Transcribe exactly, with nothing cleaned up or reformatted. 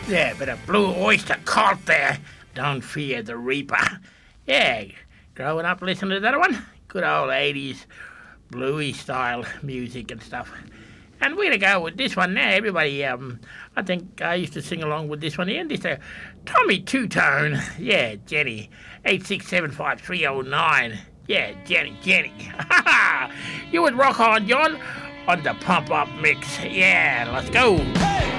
Yeah, but a Blue Oyster Cult there. Don't fear the Reaper. Yeah, growing up listening to that one. Good old eighties bluey style music and stuff. And we're going to go with this one now. Everybody, um, I think I used to sing along with this one here. This uh, Tommy Two-Tone. Yeah, Jenny. eight six seven five three oh nine. Yeah, Jenny, Jenny. You would rock on, John, on the Pump Up Mix. Yeah, let's go. Hey!